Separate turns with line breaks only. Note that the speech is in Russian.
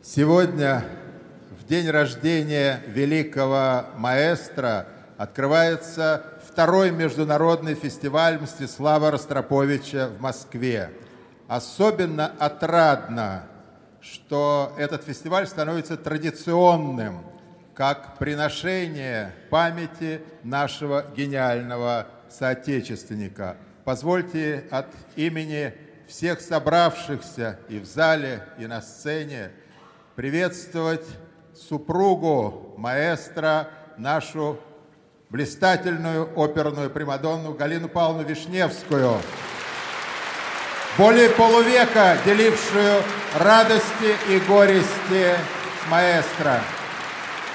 Сегодня, в день рождения великого маэстро, открывается второй международный фестиваль Мстислава Ростроповича в Москве. Особенно отрадно, что этот фестиваль становится традиционным, как приношение памяти нашего гениального соотечественника. Позвольте от имени всех собравшихся и в зале, и на сцене приветствовать супругу маэстро, нашу блистательную оперную примадонну Галину Павловну Вишневскую, более полувека делившую радости и горести с маэстро.